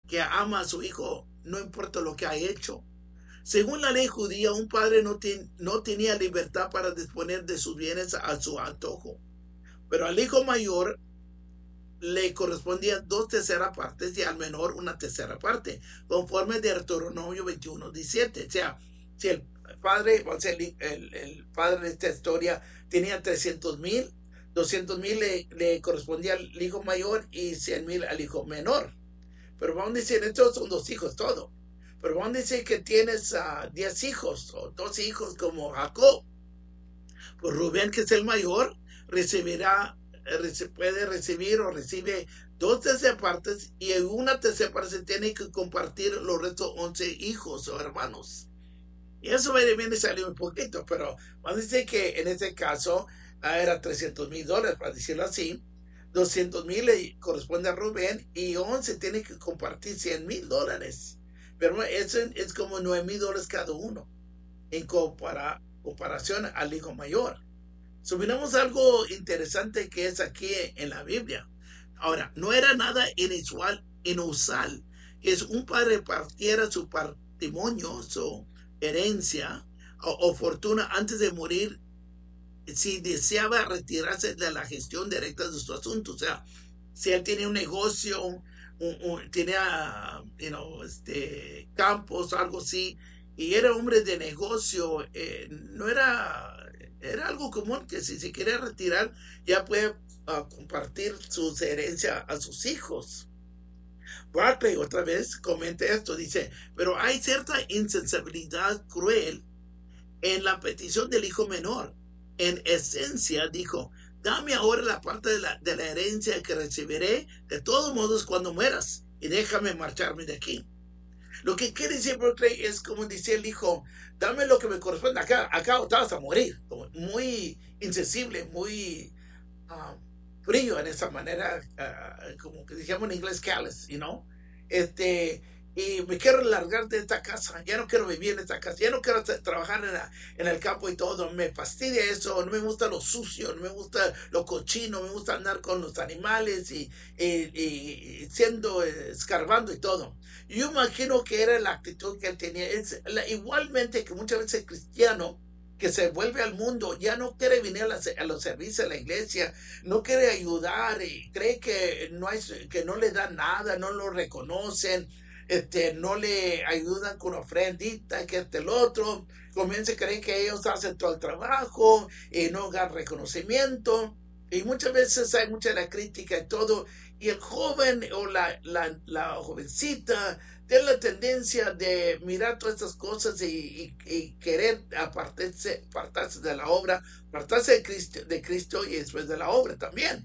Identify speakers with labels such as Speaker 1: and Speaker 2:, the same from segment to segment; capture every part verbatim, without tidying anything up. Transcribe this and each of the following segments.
Speaker 1: que ama a su hijo, no importa lo que ha hecho. Según la ley judía, un padre no, ten, no tenía libertad para disponer de sus bienes a su antojo, pero al hijo mayor le correspondían dos terceras partes y al menor una tercera parte, conforme de Deuteronomio veintiuno diecisiete. O sea, si el padre, o sea, el, el, el padre de esta historia tenía trescientos mil, doscientos mil le, le correspondía al hijo mayor y cien mil al hijo menor. Pero vamos a decir, estos son dos hijos, todo. Pero vamos a decir que tienes uh, diez hijos o doce hijos como Jacob. Pues Rubén, que es el mayor, recibirá, puede recibir o recibe dos terceras partes y en una tercera parte se tiene que compartir los restos once hijos o hermanos. Y eso viene a salir un poquito, pero vamos a decir que en este caso uh, era trescientos mil dólares, para decirlo así. doscientos mil le corresponde a Rubén y once tiene que compartir cien mil dólares. Pero eso es como nueve mil dólares cada uno en compara, comparación al hijo mayor. So, miramos algo interesante que es aquí en la Biblia. Ahora, no era nada inusual, inusual que es un padre partiera su patrimonio, su herencia o, o fortuna antes de morir si deseaba retirarse de la gestión directa de su asunto. O sea, si él tiene un negocio, un, un, tenía you know, este, campos, algo así, y era hombre de negocio, eh, no era, era algo común que si se quiere retirar, ya puede uh, compartir su herencia a sus hijos. Barclay otra vez comenta esto, dice, pero hay cierta insensibilidad cruel en la petición del hijo menor. En esencia dijo, dame ahora la parte de la, de la herencia que recibiré de todos modos cuando mueras y déjame marcharme de aquí. Lo que quiere decir Berkeley es como dice el hijo, dame lo que me corresponde, acá, acá te vas a morir. Muy insensible, muy uh, frío en esa manera, uh, como que dijimos en inglés, callous, you know. Este, y me quiero largar de esta casa, ya no quiero vivir en esta casa, ya no quiero trabajar en, la, en el campo y todo, me fastidia eso, no me gusta lo sucio, no me gusta lo cochino, me gusta andar con los animales y, y, y siendo, escarbando y todo. Yo imagino que era la actitud que él tenía, es la, igualmente que muchas veces el cristiano que se vuelve al mundo, ya no quiere venir a, la, a los servicios de la iglesia, no quiere ayudar, y cree que no, hay, que no le dan nada, no lo reconocen, Este, no le ayudan con ofrendita, que este el otro, comienza a creer que ellos hacen todo el trabajo y no dan reconocimiento. Y muchas veces hay mucha la crítica y todo, y el joven o la, la, la jovencita tiene la tendencia de mirar todas estas cosas y, y, y querer apartarse, apartarse de la obra, apartarse de Cristo, de Cristo y después de la obra también.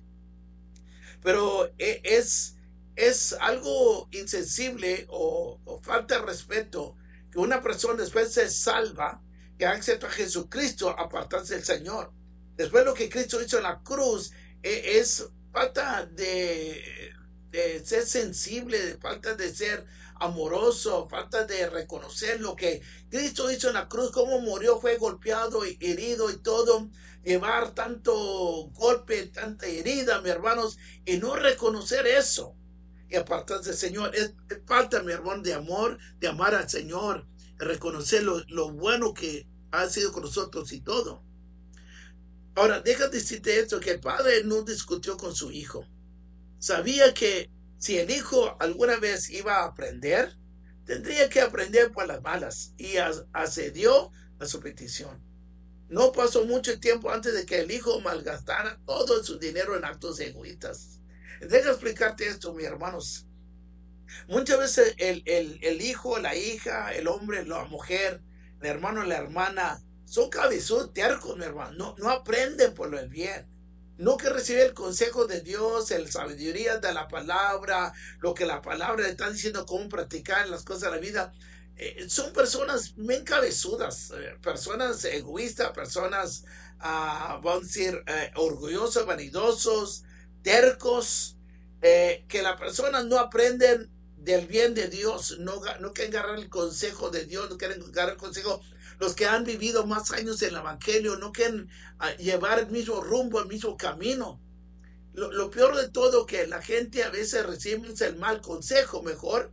Speaker 1: Pero es... es algo insensible o, o falta de respeto que una persona después se salva, que acepta a Jesucristo, apartarse del Señor. Después lo que Cristo hizo en la cruz eh, es falta de, de ser sensible, de falta de ser amoroso, falta de reconocer lo que Cristo hizo en la cruz, cómo murió, fue golpeado y herido y todo, llevar tanto golpe, tanta herida, mis hermanos, y no reconocer eso y apartarse del Señor. Es, es falta, mi hermano, de amor, de amar al Señor, reconocer lo, lo bueno que ha sido con nosotros y todo. Ahora, déjame decirte esto, que el padre no discutió con su hijo. Sabía que si el hijo alguna vez iba a aprender, tendría que aprender por las malas, y accedió a su petición. No pasó mucho tiempo antes de que el hijo malgastara todo su dinero en actos egoístas. Deja explicarte esto, mis hermanos. Muchas veces el, el, el hijo, la hija, el hombre, la mujer, el hermano, la hermana, son cabezudos, tercos, mi hermano. No, no aprenden por el bien. No que recibe el consejo de Dios, la sabiduría de la palabra, lo que la palabra le está diciendo, cómo practicar las cosas de la vida. Eh, son personas bien cabezudas, eh, personas egoístas, personas, uh, vamos a decir, eh, orgullosos, vanidosos, tercos, eh, que las personas no aprenden del bien de Dios, no, no quieren agarrar el consejo de Dios, no quieren agarrar el consejo, los que han vivido más años en el evangelio, no quieren uh, llevar el mismo rumbo, el mismo camino. Lo, lo peor de todo, que la gente a veces recibe el mal consejo mejor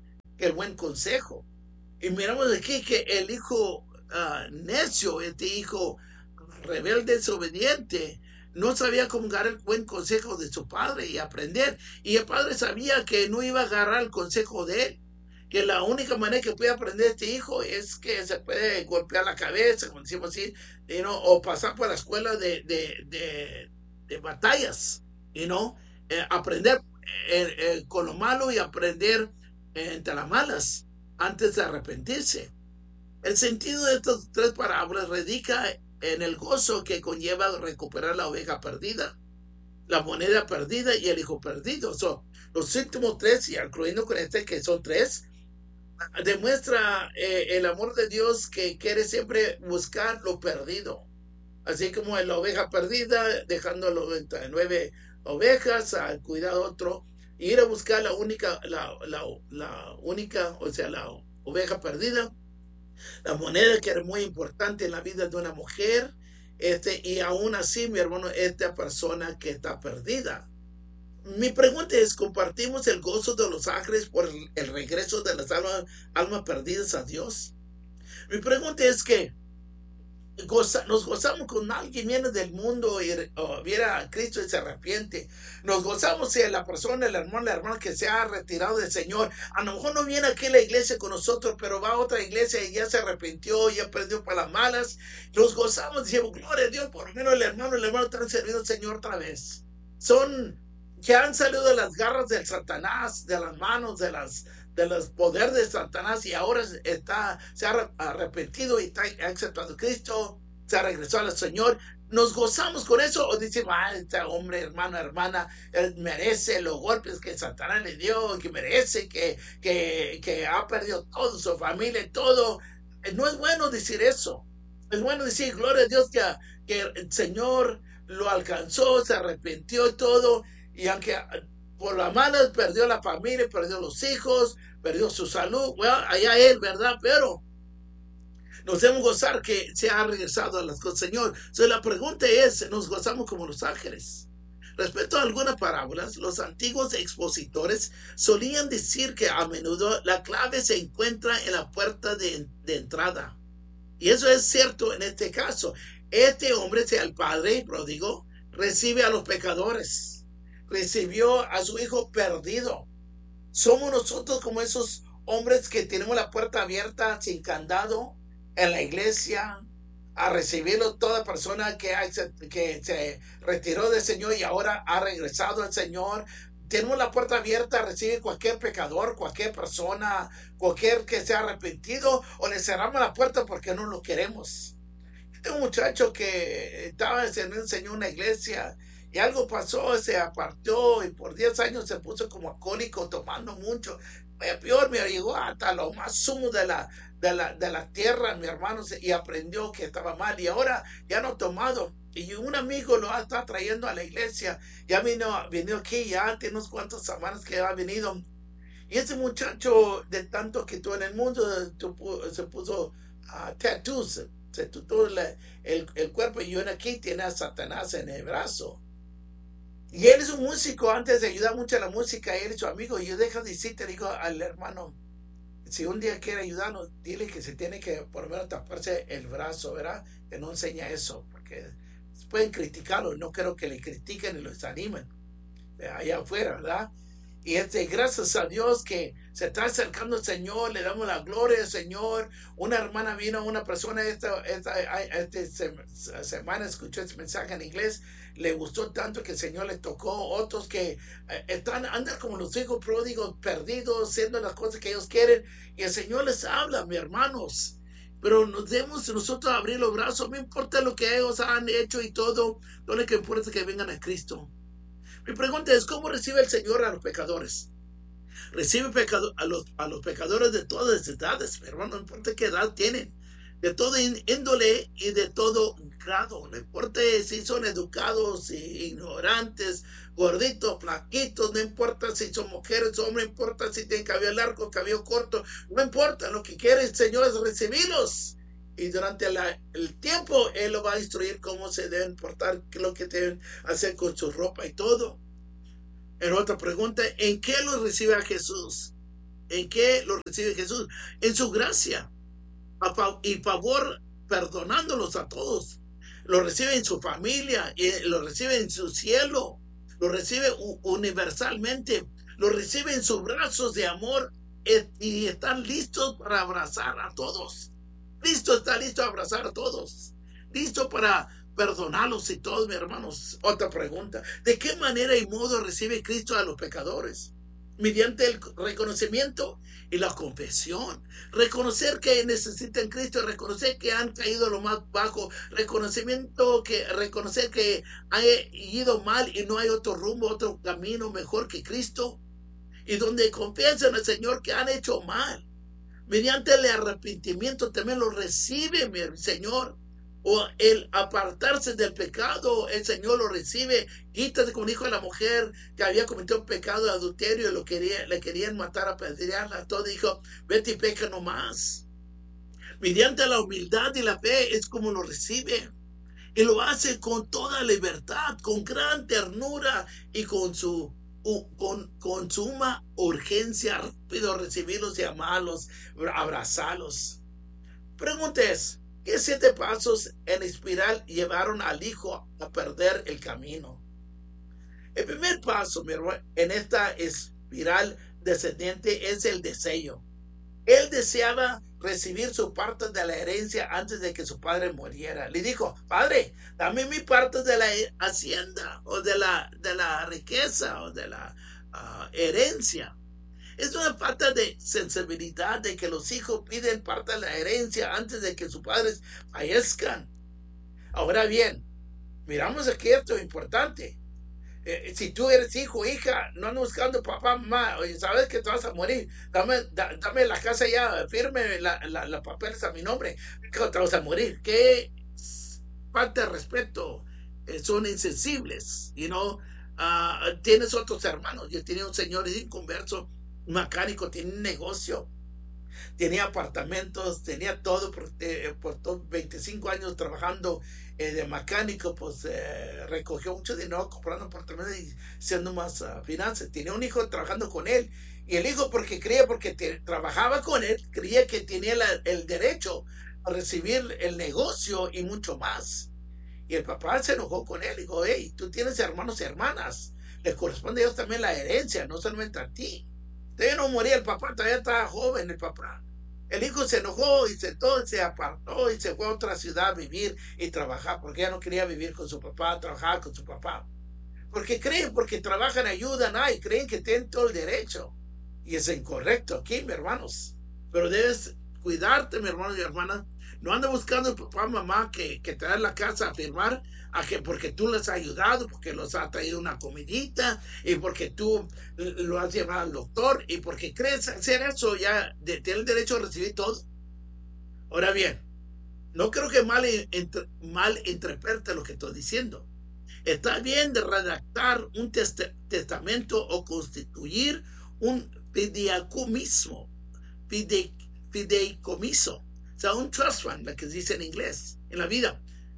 Speaker 1: el buen consejo. Y miramos aquí que el hijo uh, necio, este hijo rebelde, desobediente, no sabía cómo agarrar el buen consejo de su padre y aprender. Y el padre sabía que no iba a agarrar el consejo de él, que la única manera que puede aprender este hijo es que se puede golpear la cabeza, como decimos así, you know, o pasar por la escuela de, de, de, de batallas, you know, eh, aprender eh, eh, con lo malo y aprender eh, entre las malas antes de arrepentirse. El sentido de estas tres parábolas radica en el gozo que conlleva recuperar la oveja perdida, la moneda perdida y el hijo perdido. So, los últimos tres, y incluyendo con este que son tres, demuestra eh, el amor de Dios que quiere siempre buscar lo perdido. Así como en la oveja perdida, dejando las noventa y nueve ovejas al cuidar otro, y ir a buscar la única, la, la, la única, o sea, la oveja perdida, la moneda que era muy importante en la vida de una mujer, este, y aún así, mi hermano, esta persona que está perdida. Mi pregunta es, ¿compartimos el gozo de los ángeles por el regreso de las almas, almas perdidas a Dios? Mi pregunta es que Goza, nos gozamos con alguien viene del mundo y oh, viera a Cristo y se arrepiente. Nos gozamos si la persona, el hermano, la hermana que se ha retirado del Señor, a lo mejor no viene aquí a la iglesia con nosotros, pero va a otra iglesia y ya se arrepintió, ya perdió para las malas. Nos gozamos, decimos, gloria a Dios, por lo menos el hermano, el hermano están serviendo al Señor otra vez. Son que han salido de las garras del Satanás, de las manos de las de los poderes de Satanás y ahora está, se ha arrepentido y está, ha aceptado a Cristo, se ha regresado al Señor. ¿Nos gozamos con eso o decimos, ah, este hombre, hermano, hermana, él merece los golpes que Satanás le dio, que merece, que, que, que ha perdido todo, su familia, todo? No es bueno decir eso. Es bueno decir, gloria a Dios, que, que el Señor lo alcanzó, se arrepintió y todo, y aunque por la mala perdió la familia, perdió los hijos, perdió su salud, bueno, allá él, ¿verdad? Pero nos debemos gozar que se ha regresado a las cosas, Señor. So, la pregunta es, ¿nos gozamos como los ángeles? Respecto a algunas parábolas, los antiguos expositores solían decir que a menudo la clave se encuentra en la puerta de, de entrada. Y eso es cierto en este caso. Este hombre, sea el padre pródigo, recibe a los pecadores. Recibió a su hijo perdido. Somos nosotros como esos hombres que tenemos la puerta abierta sin candado en la iglesia a recibirlo toda persona que, ha, que se retiró del Señor y ahora ha regresado al Señor. Tenemos la puerta abierta a recibir cualquier pecador, cualquier persona, cualquier que se ha arrepentido, o le cerramos la puerta porque no lo queremos. Este muchacho que estaba en el Señor en una iglesia y algo pasó, se apartó y por diez años se puso como alcohólico, tomando mucho. Eh, peor, me llegó hasta lo más sumo de la, de la, de la tierra, mi hermano, y aprendió que estaba mal. Y ahora ya no ha tomado. Y un amigo lo está trayendo a la iglesia. Ya vino, vino aquí, ya tiene unos cuantos semanas que ha venido. Y ese muchacho, de tanto que tú en el mundo, se puso uh, tattoos, se tatuó el, el cuerpo. Y yo aquí tiene a Satanás en el brazo. Y él es un músico, antes de ayudar mucho a la música, él es su amigo. Y yo dejo de decirte, digo al hermano, si un día quiere ayudarnos, dile que se tiene que por lo menos taparse el brazo, ¿verdad? Que no enseña eso, porque pueden criticarlo, no creo que le critiquen y lo desanimen allá afuera, ¿verdad? Y este, gracias a Dios que se está acercando el Señor, le damos la gloria al Señor. Una hermana vino, una persona esta, esta, esta semana escuchó este mensaje en inglés, le gustó tanto que el Señor le tocó. Otros que eh, están, andan como los hijos pródigos, perdidos, haciendo las cosas que ellos quieren, y el Señor les habla, mis hermanos. Pero nos debemos nosotros abrir los brazos, no importa lo que ellos han hecho y todo, no les importa que vengan a Cristo. Mi pregunta es, ¿cómo recibe el Señor a los pecadores? Recibe pecado, a, los, a los pecadores de todas las edades, hermano, no importa qué edad tienen, de todo índole y de todo grado. No importa si son educados, si ignorantes, gorditos, flaquitos, no importa si son mujeres o hombres, no importa si tienen cabello largo, cabello corto, no importa, lo que quiere el Señor es recibirlos. Y durante la, el tiempo Él lo va a instruir cómo se deben portar, qué es lo que deben hacer con su ropa y todo. En otra pregunta, ¿en qué lo recibe a Jesús? ¿En qué lo recibe Jesús? En su gracia y favor, perdonándolos a todos. Lo recibe en su familia, lo recibe en su cielo, lo recibe universalmente, lo recibe en sus brazos de amor y están listos para abrazar a todos. Listo, está listo a abrazar a todos. Listo para perdonarlos y todos, mis hermanos. Otra pregunta: ¿de qué manera y modo recibe Cristo a los pecadores? Mediante el reconocimiento y la confesión. Reconocer que necesitan Cristo, reconocer que han caído a lo más bajo, reconocimiento que, reconocer que han ido mal y no hay otro rumbo, otro camino mejor que Cristo. Y donde confiesan al Señor que han hecho mal. Mediante el arrepentimiento también lo recibe mi Señor. O el apartarse del pecado, el Señor lo recibe. Quítate, como dijo a la mujer que había cometido un pecado de adulterio y lo quería, le querían matar, apedrearla, todo. Dijo: vete y peca no más. Mediante la humildad y la fe es como lo recibe. Y lo hace con toda libertad, con gran ternura y con su con, con suma urgencia. Rápido recibirlos y amarlos, abrazarlos. Pregunta es: ¿qué siete pasos en espiral llevaron al hijo a perder el camino? El primer paso, mi hermano, en esta espiral descendente es el deseo. Él deseaba recibir su parte de la herencia antes de que su padre muriera. Le dijo: padre, dame mi parte de la hacienda, o de la, de la riqueza, o de la uh, herencia. Es una falta de sensibilidad de que los hijos piden parte de la herencia antes de que sus padres fallezcan. Ahora bien, miramos aquí esto importante. Eh, si tú eres hijo, hija, no andas buscando papá, mamá, oye, sabes que te vas a morir, dame, da, dame la casa ya, firme la, la, la papeles a mi nombre, que te vas a morir. Qué falta de respeto. Eh, son insensibles, you know? Uh, tienes otros hermanos. Yo tenía un señor inconverso, mecánico, tenía un negocio, tenía apartamentos, tenía todo por, eh, por todo, veinticinco años trabajando eh, de mecánico. Pues eh, recogió mucho dinero comprando apartamentos y haciendo más uh, finanzas. Tenía un hijo trabajando con él, y el hijo, porque creía, porque te, trabajaba con él, creía que tenía la, el derecho a recibir el negocio y mucho más. Y el papá se enojó con él y dijo: hey, tú tienes hermanos y hermanas, les corresponde a ellos también la herencia, no solamente a ti. Todavía no moría el papá, todavía estaba joven el papá. El hijo se enojó y se, todo, se apartó y se fue a otra ciudad a vivir y trabajar, porque ya no quería vivir con su papá, trabajar con su papá. Porque creen, porque trabajan, ayudan, ay, creen que tienen todo el derecho. Y es incorrecto aquí, mis hermanos. Pero debes cuidarte, mi hermano y mi hermana. No anda buscando el papá, mamá que, que te da la casa a firmar, a que porque tú les has ayudado, porque los has traído una comidita, y porque tú lo has llevado al doctor, y porque crees hacer eso, ya de, tiene el derecho a recibir todo. Ahora bien, no creo que mal, entre, mal interprete lo que estoy diciendo. Está bien de redactar un test, testamento o constituir un fideicomiso, fide, fideicomiso, o sea, un trust fund, lo que se dice en inglés, en la vida.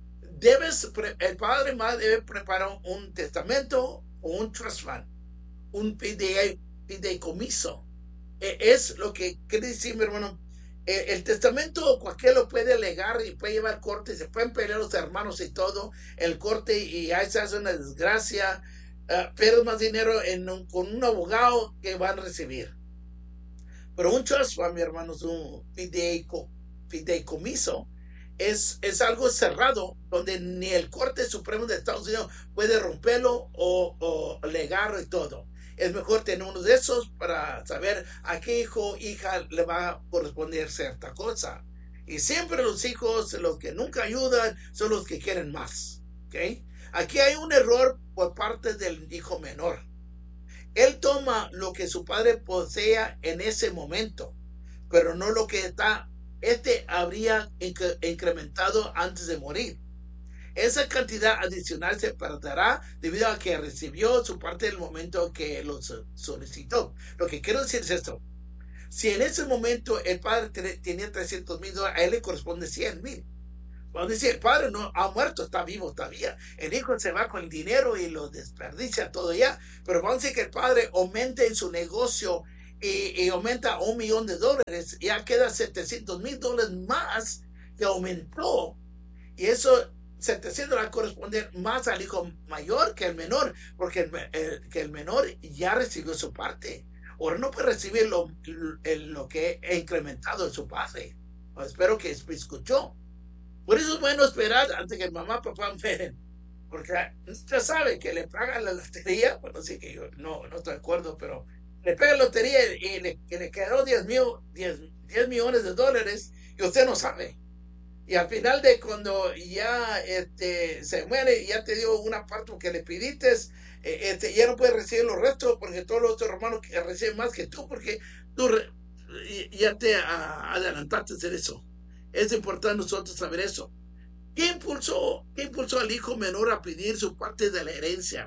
Speaker 1: Debes, el padre más debe preparar un testamento o un trust fund, un fideicomiso. Es lo que quiere decir, mi hermano. El testamento cualquiera lo puede legar y puede llevar corte, se pueden pelear los hermanos y todo, el corte, y ahí se hace una desgracia, uh, pero más dinero en un, con un abogado que van a recibir. Pero un trust fund, mi hermano, es un fideico, fideicomiso, es, es algo cerrado, donde ni el Corte Supremo de Estados Unidos puede romperlo o, o legarlo y todo. Es mejor tener uno de esos para saber a qué hijo o hija le va a corresponder cierta cosa. Y siempre los hijos, los que nunca ayudan, son los que quieren más. ¿Okay? Aquí hay un error por parte del hijo menor. Él toma lo que su padre posea en ese momento, pero no lo que está, este habría incrementado antes de morir. Esa cantidad adicional se perderá debido a que recibió su parte del momento que lo solicitó. Lo que quiero decir es esto: si en ese momento el padre tenía trescientos mil dólares, a él le corresponde cien mil. Vamos a decir, el padre no ha muerto, está vivo todavía. El hijo se va con el dinero y lo desperdicia todo ya. Pero vamos a decir que el padre aumente en su negocio y, y aumenta a un millón de dólares, ya queda setecientos mil dólares más que aumentó. Y eso, setecientos va a corresponder más al hijo mayor que el menor, porque el, el, que el menor ya recibió su parte. Ahora no puede recibir lo, el, lo que ha incrementado en su padre. Espero que me escuchó. Por eso es bueno esperar antes que mamá, papá mueren. Porque usted sabe que le pagan la lotería. Bueno, sí que yo no, no estoy de acuerdo, pero le pega la lotería y le, que le quedó diez, mil, diez, diez millones de dólares y usted no sabe. Y al final de cuando ya este, se muere, ya te dio una parte que le pidiste, eh, este, ya no puedes recibir los restos porque todos los otros hermanos que reciben más que tú, porque tú re, ya te a, adelantaste en eso. Es importante nosotros saber eso. ¿Qué impulsó, ¿Qué impulsó al hijo menor a pedir su parte de la herencia?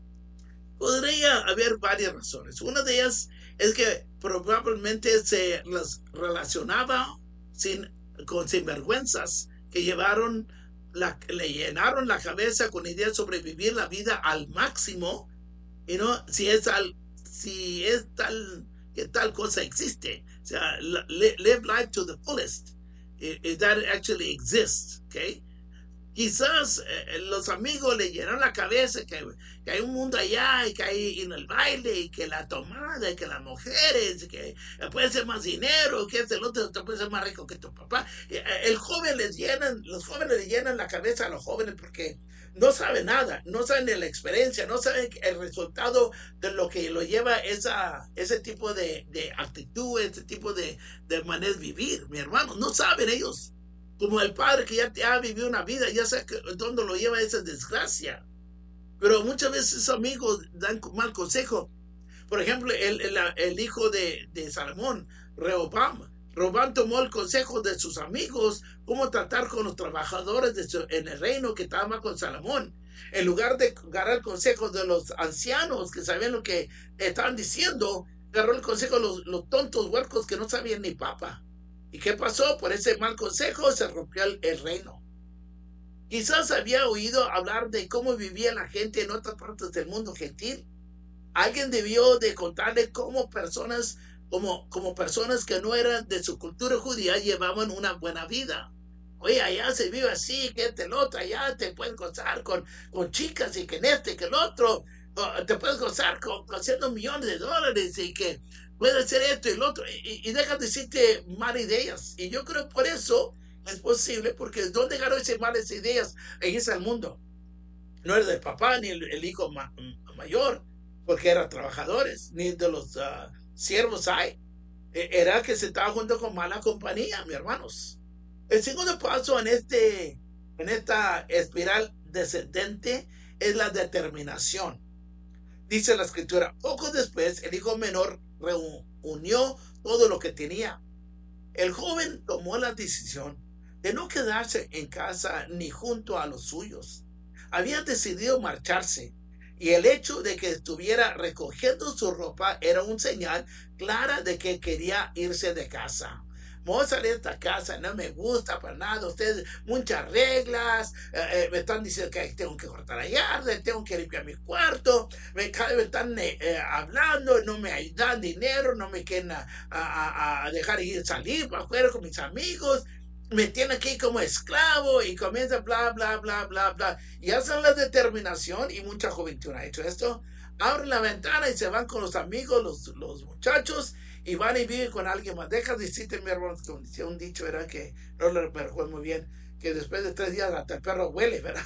Speaker 1: Podría haber varias razones. Una de ellas es que probablemente se las relacionaba sin, con sinvergüenzas que llevaron la, le llenaron la cabeza con ideas sobre vivir la vida al máximo y no si es al, si es tal que tal cosa existe. O sea, live life to the fullest. If that actually exists, okay? Quizás eh, los amigos le llenaron la cabeza que, que hay un mundo allá y que hay en el baile y que la tomada y que las mujeres y que puede ser más dinero, que es el otro puede ser más rico que tu papá. El joven les llenan, los jóvenes le llenan la cabeza a los jóvenes porque no saben nada, no saben de la experiencia, no saben el resultado de lo que lo lleva esa, ese tipo de, de actitud, ese tipo de, de manera de vivir, mi hermano, no saben ellos. Como el padre que ya te ha vivido una vida, ya sabe que, dónde lo lleva esa desgracia. Pero muchas veces amigos dan mal consejo. Por ejemplo, el, el, el hijo de, de Salomón, Rehoboam. Rehoboam tomó el consejo de sus amigos, cómo tratar con los trabajadores de su, en el reino que estaba con Salomón. En lugar de agarrar el consejo de los ancianos que sabían lo que estaban diciendo, agarró el consejo de los, los tontos huercos que no sabían ni papa. ¿Y qué pasó? Por ese mal consejo se rompió el, el reino. Quizás había oído hablar de cómo vivía la gente en otras partes del mundo gentil. Alguien debió de contarle cómo personas, como, como personas que no eran de su cultura judía llevaban una buena vida. Oye, allá se vive así, que este, el otro, allá te puedes gozar con, con chicas y que en este, que el otro, te puedes gozar con, con haciendo millones de dólares y que puede hacer esto y el otro, y, y deja de decirte malas ideas. Y yo creo por eso es posible, porque ¿dónde ganó esas malas ideas? En ese mundo. No era del papá ni el, el hijo ma, mayor, porque eran trabajadores, ni de los uh, siervos hay. Era que se estaba junto con mala compañía, mis hermanos. El segundo paso en, este, en esta espiral descendente es la determinación. Dice la escritura, poco después el hijo menor reunió todo lo que tenía. El joven tomó la decisión de no quedarse en casa ni junto a los suyos. Había decidido marcharse y el hecho de que estuviera recogiendo su ropa era un señal clara de que quería irse de casa. Vamos a salir de esta casa, no me gusta para nada, ustedes, muchas reglas, eh, eh, me están diciendo que tengo que cortar la yarda, tengo que limpiar mi cuarto, me, me están eh, eh, hablando, no me dan dinero, no me quieren a, a, a dejar ir salir para afuera con mis amigos, me tienen aquí como esclavo y comienza bla, bla, bla, bla, bla. Y hacen la determinación y mucha juventud ha hecho esto. Abren la ventana y se van con los amigos, los, los muchachos, y van y viven con alguien más. Deja de decirte, mi hermano, que decía un dicho, era que no lo recuerdo muy bien, que después de tres días hasta el perro huele, ¿verdad?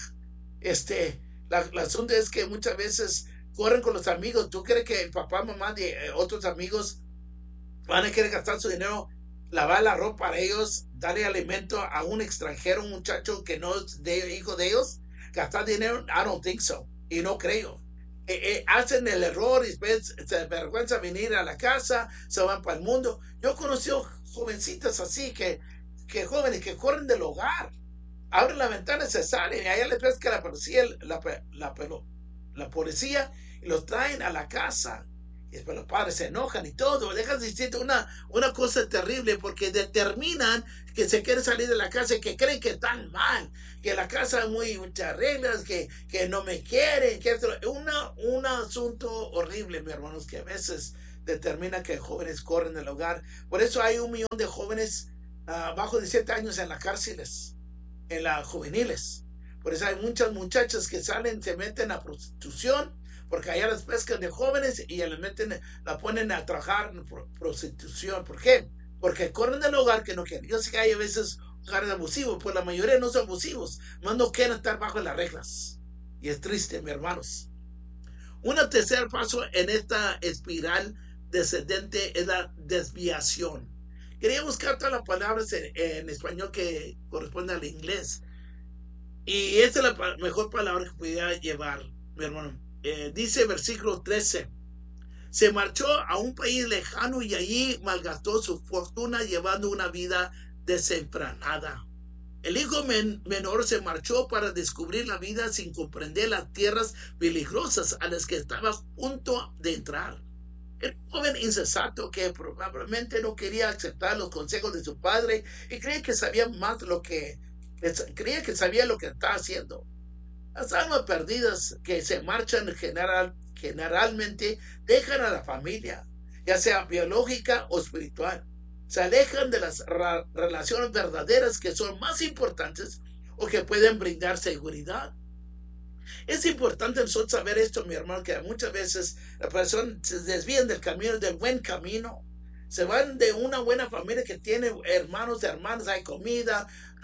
Speaker 1: Este, la, el asunto es que muchas veces corren con los amigos. ¿Tú crees que el papá, mamá de eh, otros amigos van a querer gastar su dinero, lavar la ropa para ellos, darle alimento a un extranjero, un muchacho que no es de, hijo de ellos? Gastar dinero, I don't think so. Y no creo. Eh, eh, hacen el error y después se avergüenza venir a la casa, se van para el mundo. Yo he conocido jovencitas así, que, que jóvenes que corren del hogar, abren la ventana y se salen, y allá les pesca la policía, la, la, la, la policía, y los traen a la casa. Y después los padres se enojan y todo. Dejas de decirte una, una cosa terrible, porque determinan que se quieren salir de la casa y que creen que están mal, que la casa hay muy, muchas reglas, que, que no me quieren, que es una, un asunto horrible, mis hermanos, que a veces determina que jóvenes corren del hogar. Por eso hay un millón de jóvenes uh, bajo de siete años en las cárceles, en las juveniles. Por eso hay muchas muchachas que salen, se meten a prostitución, porque allá las pescan de jóvenes y les meten, la ponen a trabajar en prostitución. ¿Por qué? Porque corren del hogar que no quieren. Yo sé que hay a veces hogares abusivos, pues la mayoría no son abusivos, más no quieren estar bajo las reglas. Y es triste, mis hermanos. Un tercer paso en esta espiral descendente es la desviación. Quería buscar todas las palabras en, en español que corresponden al inglés. Y esta es la mejor palabra que pudiera llevar, mi hermano. Eh, dice versículo trece. Se marchó a un país lejano y allí malgastó su fortuna llevando una vida desenfrenada. El hijo men menor se marchó para descubrir la vida sin comprender las tierras peligrosas a las que estaba a punto de entrar. El joven insensato que probablemente no quería aceptar los consejos de su padre y creía que sabía más lo que creía que sabía lo que estaba haciendo. Las almas perdidas que se marchan general, generalmente dejan a la familia, ya sea biológica o espiritual. Se alejan de las relaciones verdaderas que son más importantes o que pueden brindar seguridad. Es importante nosotros saber esto, mi hermano, que muchas veces las personas se desvían del camino, del buen camino. Se van de una buena familia que tiene hermanos y hermanas, hay comida,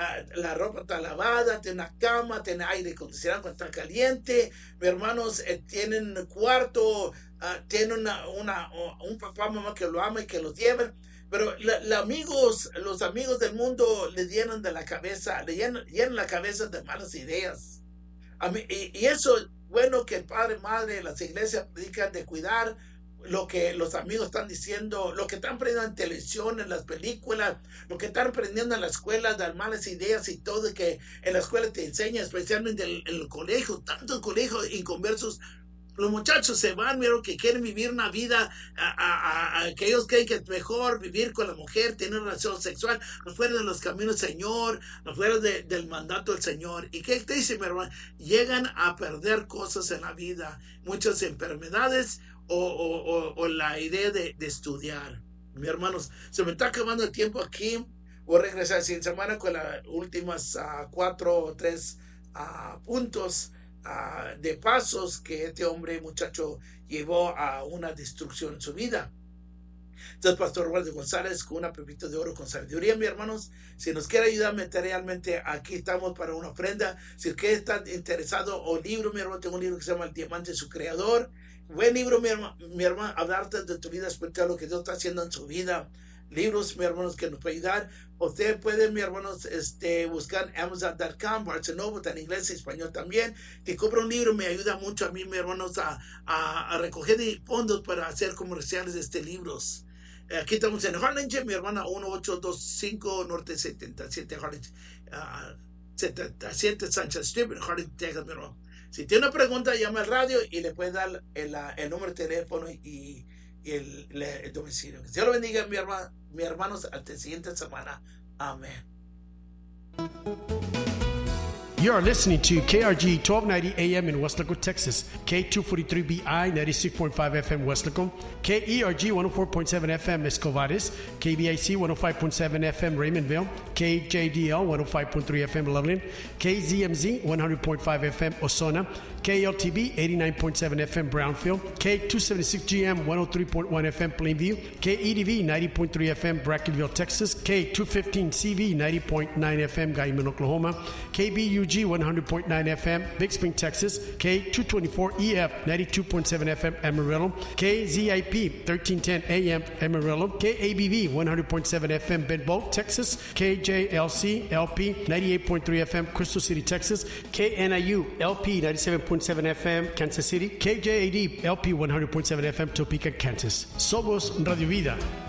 Speaker 1: la ropa está lavada, tiene una cama, tiene aire acondicionado cuando está caliente. Mis hermanos eh, tienen cuarto, uh, tienen una, una, un papá, mamá que lo ama y que los llevan. Pero la, la amigos, los amigos del mundo le llenan de la cabeza, le llenan, llenan la cabeza de malas ideas. A mí, y, y eso es bueno que el padre, madre, las iglesias predican de cuidar lo que los amigos están diciendo, lo que están aprendiendo en televisión, en las películas, lo que están aprendiendo en la escuela, dar malas ideas y todo, que en la escuela te enseña, especialmente en, en el colegio, tantos colegios inconversos. Los muchachos se van, mira, que quieren vivir una vida a, a, a, que ellos creen que es mejor vivir con la mujer, tener relación sexual, no fuera de los caminos del Señor, no fuera de, del mandato del Señor. ¿Y qué te dice, mi hermano? Llegan a perder cosas en la vida, muchas enfermedades o, o, o, o la idea de, de estudiar. Mi hermanos, se me está acabando el tiempo aquí. Voy a regresar sin semana con las últimas uh, cuatro o tres uh, puntos Uh, de pasos que este hombre muchacho llevó a una destrucción en su vida. Entonces, Pastor Walter González con una pepita de oro con sabiduría, mis hermanos. Si nos quiere ayudar materialmente, aquí estamos para una ofrenda. Si usted está interesado o libro, mi hermano, tengo un libro que se llama El Diamante de su Creador. Buen libro, mi hermano, mi hermano, hablarte de tu vida espiritual, lo que Dios está haciendo en su vida. Libros, mis hermanos, que nos puede ayudar. Usted puede, mis hermanos, este, buscar amazon punto com, Barnes and Noble, está en inglés y español también. Que compra un libro, me ayuda mucho a mí, mis hermanos, a, a, a recoger fondos para hacer comerciales de este libros. Aquí estamos en Harlingen, mi hermana, dieciocho veinticinco Norte setenta y siete, Harlingen, uh, setenta y siete Sunshine Street, en Harlingen, Texas, mi hermano. Si tiene una pregunta, llama al radio y le puede dar el, el número de teléfono y y el, el domicilio. Que Dios lo bendiga, mi hermano, mi hermanos, hasta la siguiente semana. Amén.
Speaker 2: You are listening to K R G twelve ninety A M in Weslaco, Texas, K two forty-three B I ninety-six point five F M Weslaco, K E R G one oh four point seven F M Escovares, K B I C one oh five point seven F M Raymondville, K J D L one oh five point three F M Loveland, K Z M Z one hundred point five F M Osona, K L T B eighty-nine point seven F M Brownfield, K two seventy-six G M one oh three point one F M Plainview, K E D V ninety point three F M Brackenville, Texas, K two fifteen C V ninety point nine F M Guyman, Oklahoma, K B U G one hundred point nine F M Big Spring, Texas, K two twenty-four E F ninety-two point seven F M Amarillo, K Z I P thirteen ten A M Amarillo, K A B V one hundred point seven F M Bedboe, Texas, K J L C L P ninety-eight point three F M Crystal City, Texas, K N I U L P ninety-seven point seven F M Kansas City, K J A D L P one hundred point seven F M Topeka, Kansas. Somos Radio Vida.